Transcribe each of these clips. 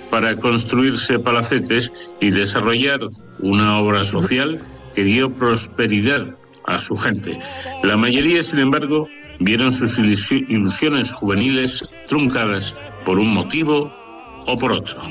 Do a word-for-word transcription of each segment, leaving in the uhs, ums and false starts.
para construirse palacetes y desarrollar una obra social que dio prosperidad a su gente. La mayoría, sin embargo, vieron sus ilusiones juveniles truncadas por un motivo o por otro.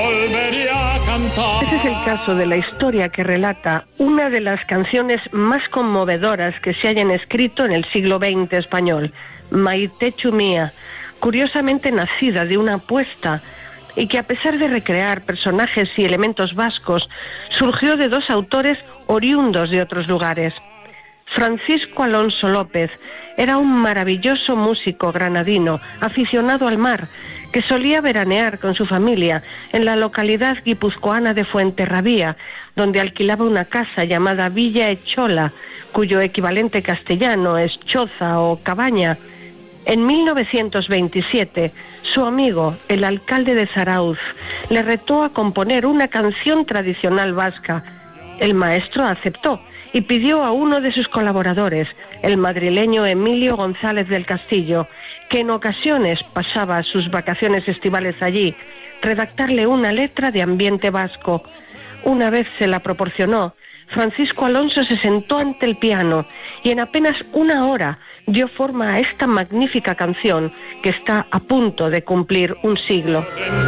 Ese es el caso de la historia que relata una de las canciones más conmovedoras que se hayan escrito en el siglo veinte español, Maitechu Mía, curiosamente nacida de una apuesta y que, a pesar de recrear personajes y elementos vascos, surgió de dos autores oriundos de otros lugares. Francisco Alonso López era un maravilloso músico granadino, aficionado al mar, que solía veranear con su familia en la localidad guipuzcoana de Fuenterrabía, donde alquilaba una casa llamada Villa Echola, cuyo equivalente castellano es choza o cabaña. En mil novecientos veintisiete, su amigo, el alcalde de Zarauz, le retó a componer una canción tradicional vasca. El maestro aceptó y pidió a uno de sus colaboradores, el madrileño Emilio González del Castillo, que en ocasiones pasaba sus vacaciones estivales allí, redactarle una letra de ambiente vasco. Una vez se la proporcionó, Francisco Alonso se sentó ante el piano y en apenas una hora dio forma a esta magnífica canción que está a punto de cumplir un siglo.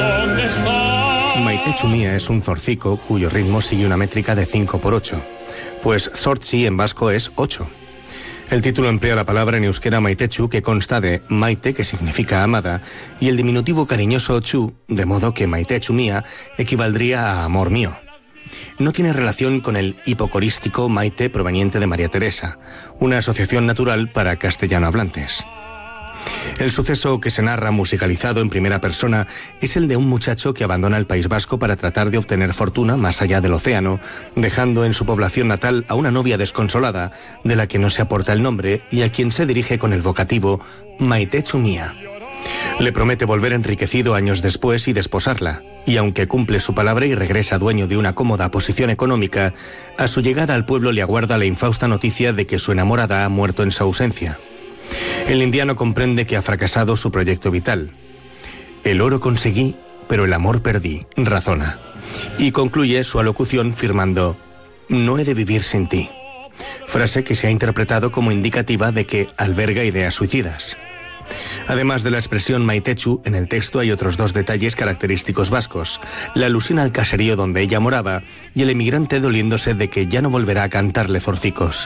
Maitechu Mía es un zortzico cuyo ritmo sigue una métrica de cinco por ocho, pues zortzi en vasco es ocho. El título emplea la palabra en euskera maitechu, que consta de maite, que significa amada, y el diminutivo cariñoso chu, de modo que Maitechu Mía equivaldría a amor mío. No tiene relación con el hipocorístico Maite proveniente de María Teresa, una asociación natural para castellano hablantes. El suceso que se narra musicalizado en primera persona es el de un muchacho que abandona el País Vasco para tratar de obtener fortuna más allá del océano, dejando en su población natal a una novia desconsolada, de la que no se aporta el nombre y a quien se dirige con el vocativo Maitechu Mía. Le promete volver enriquecido años después y desposarla, y aunque cumple su palabra y regresa dueño de una cómoda posición económica, a su llegada al pueblo le aguarda la infausta noticia de que su enamorada ha muerto en su ausencia. El indiano comprende que ha fracasado su proyecto vital. El oro conseguí, pero el amor perdí, razona. Y concluye su alocución firmando: no he de vivir sin ti. Frase que se ha interpretado como indicativa de que alberga ideas suicidas. Además de la expresión maitechu, en el texto hay otros dos detalles característicos vascos: la alusión al caserío donde ella moraba y el emigrante doliéndose de que ya no volverá a cantarle zorcicos.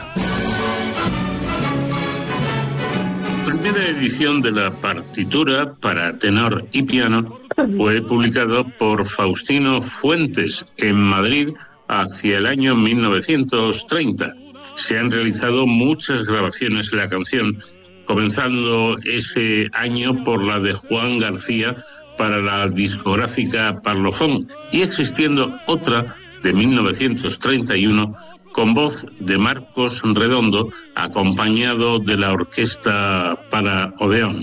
La primera edición de la partitura para tenor y piano fue publicado por Faustino Fuentes en Madrid hacia el año mil novecientos treinta. Se han realizado muchas grabaciones de la canción, comenzando ese año por la de Juan García para la discográfica Parlophone y existiendo otra de mil novecientos treinta y uno con voz de Marcos Redondo, acompañado de la orquesta para Odeón.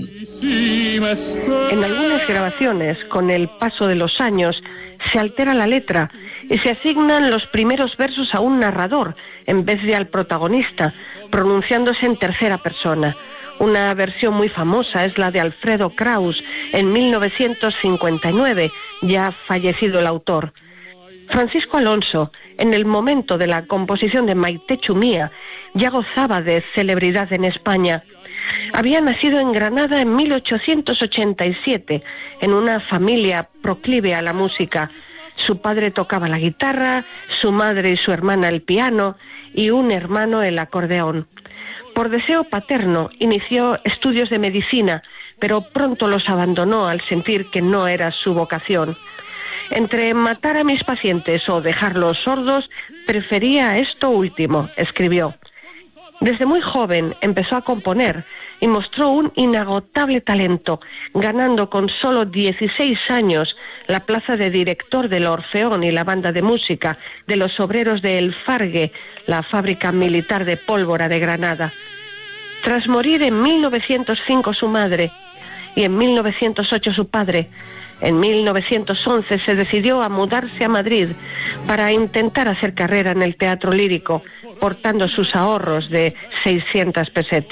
En algunas grabaciones, con el paso de los años, se altera la letra y se asignan los primeros versos a un narrador en vez de al protagonista, pronunciándose en tercera persona. Una versión muy famosa es la de Alfredo Kraus en mil novecientos cincuenta y nueve, ya fallecido el autor. Francisco Alonso, en el momento de la composición de Maitechu Mía, ya gozaba de celebridad en España. Había nacido en Granada en mil ochocientos ochenta y siete, en una familia proclive a la música. Su padre tocaba la guitarra, su madre y su hermana el piano, y un hermano el acordeón. Por deseo paterno, inició estudios de medicina, pero pronto los abandonó al sentir que no era su vocación. Entre matar a mis pacientes o dejarlos sordos, prefería esto último, escribió. Desde muy joven empezó a componer y mostró un inagotable talento, ganando con solo dieciséis años la plaza de director del Orfeón y la banda de música de los obreros de El Fargue, la fábrica militar de pólvora de Granada. Tras morir en mil novecientos cinco su madre y en mil novecientos ocho su padre, en mil novecientos once se decidió a mudarse a Madrid para intentar hacer carrera en el teatro lírico, portando sus ahorros de seiscientas pesetas.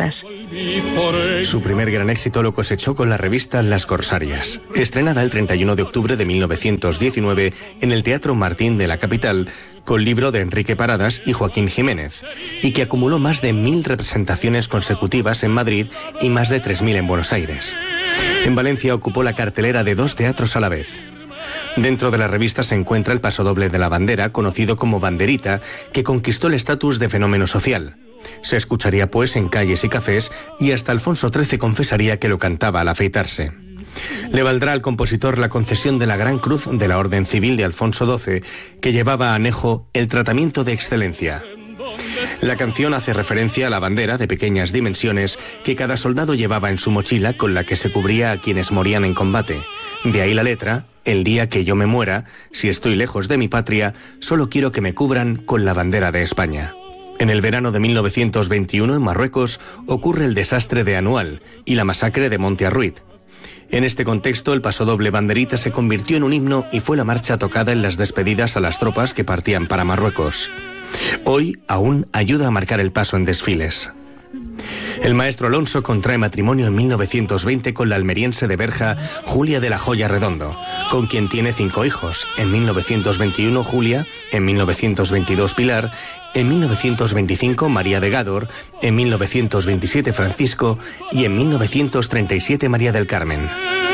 Su primer gran éxito lo cosechó con la revista Las Corsarias, estrenada el treinta y uno de octubre de mil novecientos diecinueve en el Teatro Martín de la capital, con libro de Enrique Paradas y Joaquín Jiménez, y que acumuló más de mil representaciones consecutivas en Madrid y más de tres mil en Buenos Aires. En Valencia ocupó la cartelera de dos teatros a la vez. Dentro de la revista se encuentra el pasodoble de la bandera, conocido como Banderita, que conquistó el estatus de fenómeno social. Se escucharía pues en calles y cafés, y hasta Alfonso trece confesaría que lo cantaba al afeitarse. Le valdrá al compositor la concesión de la Gran Cruz de la Orden Civil de Alfonso doce, que llevaba anejo el tratamiento de excelencia. La canción hace referencia a la bandera de pequeñas dimensiones que cada soldado llevaba en su mochila, con la que se cubría a quienes morían en combate. De ahí la letra: el día que yo me muera, si estoy lejos de mi patria, solo quiero que me cubran con la bandera de España. En el verano de mil novecientos veintiuno, en Marruecos, ocurre el desastre de Anual y la masacre de Monte Arruit. En este contexto, el pasodoble Banderita se convirtió en un himno y fue la marcha tocada en las despedidas a las tropas que partían para Marruecos. Hoy aún ayuda a marcar el paso en desfiles. El maestro Alonso contrae matrimonio en mil novecientos veinte con la almeriense de Berja, Julia de la Joya Redondo, con quien tiene cinco hijos. En mil novecientos veintiuno, Julia; en mil novecientos veintidós, Pilar; en mil novecientos veinticinco, María de Gádor; en mil novecientos veintisiete, Francisco; y en mil novecientos treinta y siete, María del Carmen.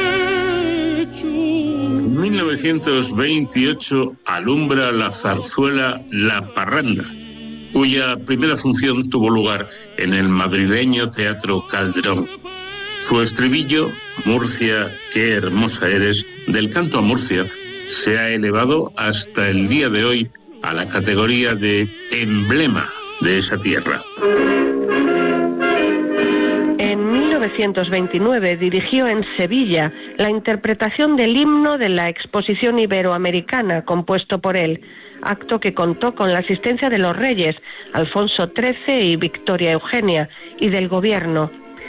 En mil novecientos veintiocho alumbra la zarzuela La Parranda, cuya primera función tuvo lugar en el madrileño Teatro Calderón. Su estribillo, Murcia, qué hermosa eres, del canto a Murcia, se ha elevado hasta el día de hoy a la categoría de emblema de esa tierra. En mil novecientos veintinueve dirigió en Sevilla la interpretación del himno de la Exposición Iberoamericana, compuesto por él, acto que contó con la asistencia de los reyes Alfonso trece y Victoria Eugenia, y del gobierno.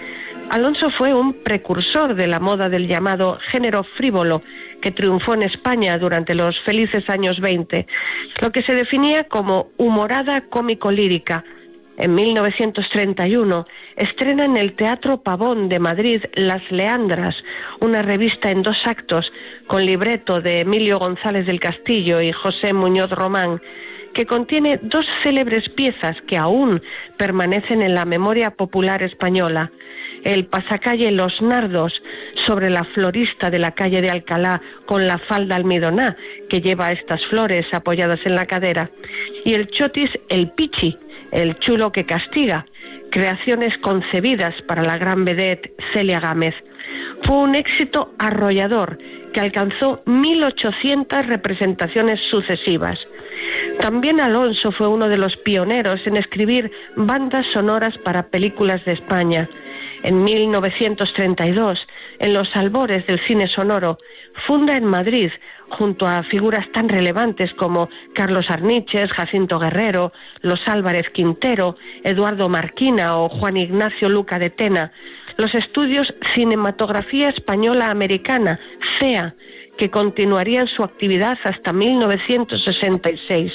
Alonso fue un precursor de la moda del llamado género frívolo, que triunfó en España durante los felices años veinte, lo que se definía como humorada cómico-lírica. En mil novecientos treinta y uno estrena en el Teatro Pavón de Madrid Las Leandras, una revista en dos actos con libreto de Emilio González del Castillo y José Muñoz Román, que contiene dos célebres piezas que aún permanecen en la memoria popular española: el pasacalle Los Nardos, sobre la florista de la calle de Alcalá con la falda almidoná, que lleva estas flores apoyadas en la cadera, y el chotis El Pichi, el chulo que castiga, creaciones concebidas para la gran vedette Celia Gámez. Fue un éxito arrollador que alcanzó mil ochocientas representaciones sucesivas. También Alonso fue uno de los pioneros en escribir bandas sonoras para películas de España. En mil novecientos treinta y dos, en los albores del cine sonoro, funda en Madrid, junto a figuras tan relevantes como Carlos Arniches, Jacinto Guerrero, Los Álvarez Quintero, Eduardo Marquina o Juan Ignacio Luca de Tena, los estudios Cinematografía Española Americana, C E A, que continuarían su actividad hasta mil novecientos sesenta y seis.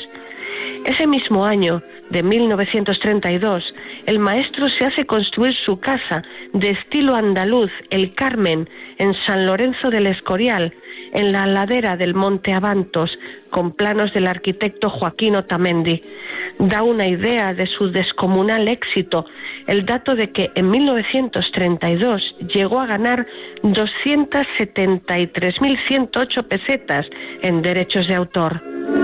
Ese mismo año, de mil novecientos treinta y dos, el maestro se hace construir su casa de estilo andaluz, El Carmen, en San Lorenzo del Escorial, en la ladera del Monte Abantos, con planos del arquitecto Joaquín Otamendi. Da una idea de su descomunal éxito el dato de que en mil novecientos treinta y dos llegó a ganar doscientas setenta y tres mil ciento ocho pesetas en derechos de autor.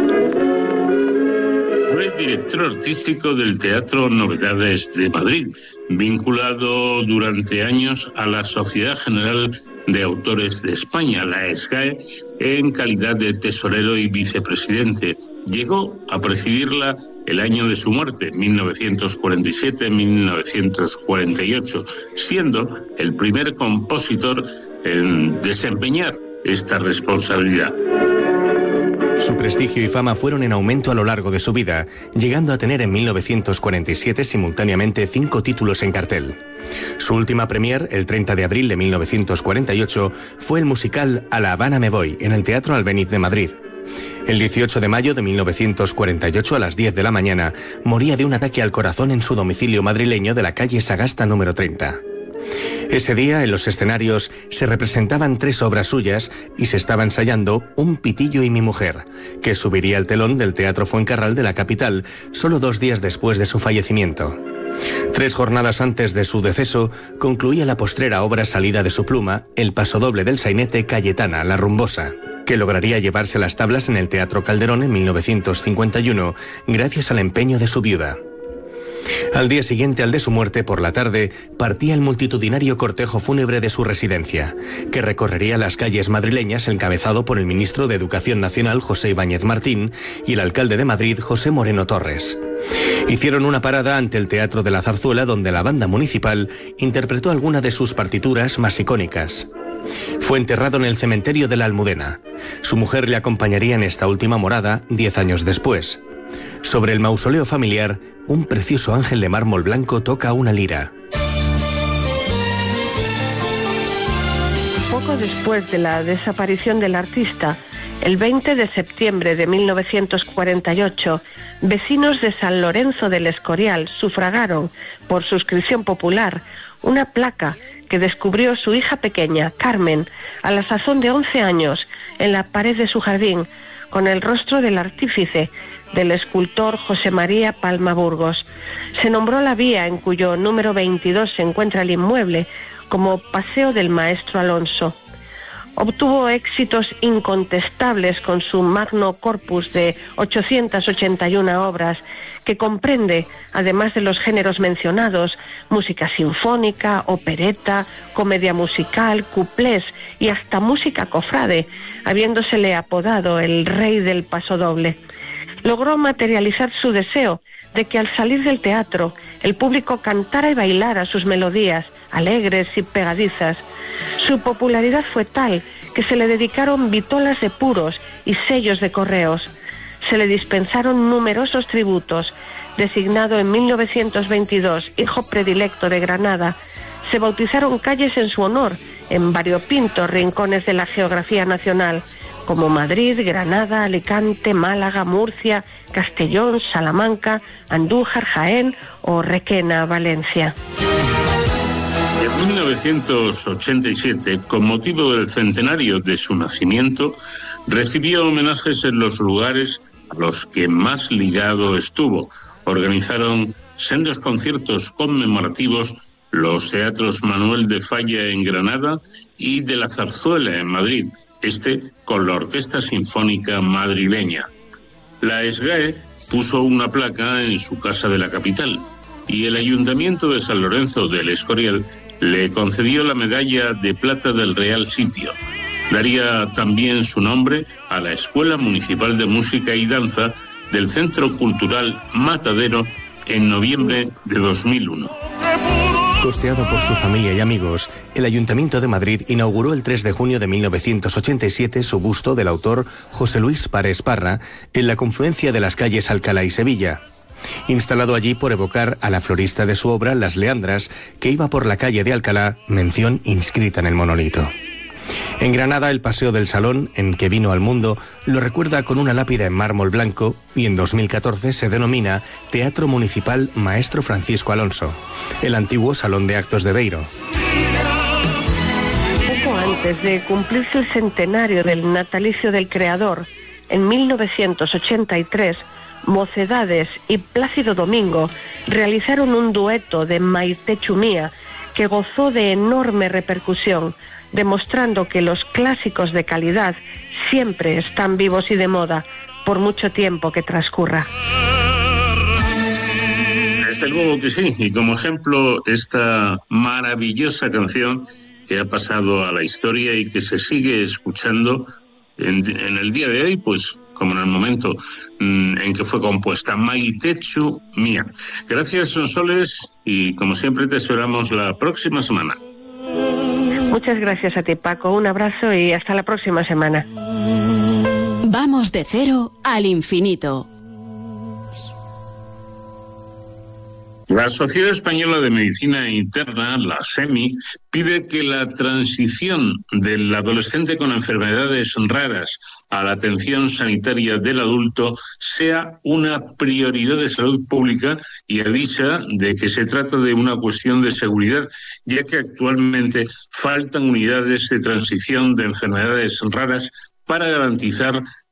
Fue director artístico del Teatro Novedades de Madrid, vinculado durante años a la Sociedad General de Autores de España, la S G A E, en calidad de tesorero y vicepresidente. Llegó a presidirla el año de su muerte, mil novecientos cuarenta y siete a mil novecientos cuarenta y ocho, siendo el primer compositor en desempeñar esta responsabilidad. Su prestigio y fama fueron en aumento a lo largo de su vida, llegando a tener en mil novecientos cuarenta y siete simultáneamente cinco títulos en cartel. Su última premier, el treinta de abril de mil novecientos cuarenta y ocho, fue el musical A La Habana me voy, en el Teatro Albéniz de Madrid. El dieciocho de mayo de mil novecientos cuarenta y ocho, a las diez de la mañana, moría de un ataque al corazón en su domicilio madrileño de la calle Sagasta número treinta. Ese día, en los escenarios, se representaban tres obras suyas y se estaba ensayando Un pitillo y mi mujer, que subiría al telón del Teatro Fuencarral de la capital solo dos días después de su fallecimiento. Tres jornadas antes de su deceso, concluía la postrera obra salida de su pluma, el pasodoble del sainete Cayetana, la rumbosa, que lograría llevarse las tablas en el Teatro Calderón en mil novecientos cincuenta y uno, gracias al empeño de su viuda. Al día siguiente al de su muerte, por la tarde, partía el multitudinario cortejo fúnebre de su residencia, que recorrería las calles madrileñas encabezado por el ministro de Educación Nacional, José Ibáñez Martín, y el alcalde de Madrid, José Moreno Torres. Hicieron una parada ante el Teatro de la Zarzuela, donde la banda municipal interpretó alguna de sus partituras más icónicas. Fue enterrado en el cementerio de la Almudena. Su mujer le acompañaría en esta última morada diez años después. Sobre el mausoleo familiar, un precioso ángel de mármol blanco toca una lira. Poco después de la desaparición del artista, el veinte de septiembre de mil novecientos cuarenta y ocho, vecinos de San Lorenzo del Escorial sufragaron, por suscripción popular, una placa que descubrió su hija pequeña, Carmen, a la sazón de once años, en la pared de su jardín, con el rostro del artífice, del escultor José María Palma Burgos. Se nombró la vía en cuyo número veintidós se encuentra el inmueble como Paseo del Maestro Alonso. Obtuvo éxitos incontestables con su magno corpus de ochocientas ochenta y una obras, que comprende, además de los géneros mencionados, música sinfónica, opereta, comedia musical, cuplés y hasta música cofrade, habiéndosele apodado el rey del pasodoble. Logró materializar su deseo de que al salir del teatro el público cantara y bailara sus melodías, alegres y pegadizas. Su popularidad fue tal que se le dedicaron vitolas de puros y sellos de correos. Se le dispensaron numerosos tributos. Designado en mil novecientos veintidós hijo predilecto de Granada, se bautizaron calles en su honor en variopintos rincones de la geografía nacional, como Madrid, Granada, Alicante, Málaga, Murcia, Castellón, Salamanca, Andújar, Jaén o Requena, Valencia. En mil novecientos ochenta y siete, con motivo del centenario de su nacimiento, recibió homenajes en los lugares a los que más ligado estuvo. Organizaron sendos conciertos conmemorativos los teatros Manuel de Falla en Granada y de la Zarzuela en Madrid, este con la Orquesta Sinfónica Madrileña. La SGAE puso una placa en su casa de la capital y el Ayuntamiento de San Lorenzo del Escorial le concedió la medalla de plata del Real Sitio. Daría también su nombre a la Escuela Municipal de Música y Danza del Centro Cultural Matadero en noviembre de dos mil uno. Costeado por su familia y amigos, el Ayuntamiento de Madrid inauguró el tres de junio de mil novecientos ochenta y siete su busto del autor José Luis Párez Parra en la confluencia de las calles Alcalá y Sevilla. Instalado allí por evocar a la florista de su obra, Las Leandras, que iba por la calle de Alcalá, mención inscrita en el monolito. En Granada, el Paseo del Salón, en que vino al mundo, lo recuerda con una lápida en mármol blanco y en dos mil catorce se denomina Teatro Municipal Maestro Francisco Alonso, el antiguo Salón de Actos de Beiro. Poco antes de cumplirse el centenario del natalicio del creador, en mil novecientos ochenta y tres, Mocedades y Plácido Domingo realizaron un dueto de Maite Chumía que gozó de enorme repercusión, demostrando que los clásicos de calidad siempre están vivos y de moda, por mucho tiempo que transcurra. Desde luego que sí, y como ejemplo esta maravillosa canción que ha pasado a la historia y que se sigue escuchando en, en el día de hoy, pues como en el momento mmm, en que fue compuesta, Maite Chumía. Gracias, Sonsoles, y como siempre te esperamos la próxima semana. Muchas gracias a ti, Paco. Un abrazo y hasta la próxima semana. Vamos de cero al infinito. La Sociedad Española de Medicina Interna, la SEMI, pide que la transición del adolescente con enfermedades raras a la atención sanitaria del adulto sea una prioridad de salud pública y avisa de que se trata de una cuestión de seguridad, ya que actualmente faltan unidades de transición de enfermedades raras para garantizar